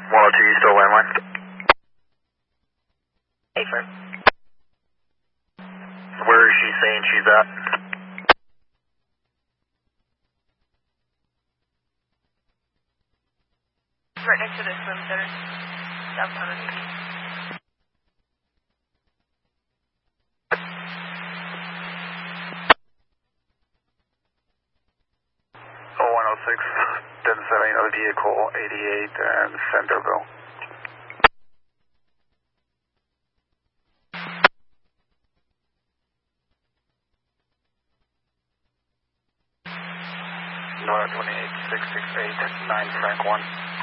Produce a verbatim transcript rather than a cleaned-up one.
one oh two, you still landline? Hey, firm. Where is she saying she's at? Right next to the swim center. Downtown on Union. oh one oh six, ten seven, another vehicle, eighty-eight and Centerville. North twenty-eight, six six eight, nine Frank one.